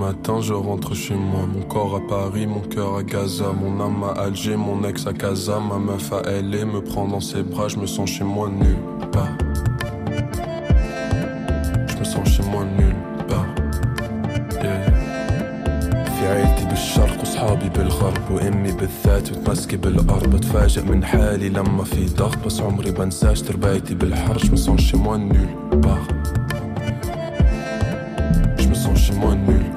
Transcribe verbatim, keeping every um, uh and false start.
matin, je rentre chez moi. Mon corps à Paris, mon cœur à Gaza. Mon âme à Alger, mon ex à Casa. Ma meuf à L A me prend dans ses bras. Je me sens chez moi nulle part. Je me sens chez moi nulle part. Yeah. في عيلتي بالشرق وصحابي بالغرب وامي بالذات وتمسكي بالارض. بتفاجئ من حالي لما في ضغط بس عمري بنساش تربايتي بالحر. Je me sens chez moi nulle part. Je me sens chez moi nulle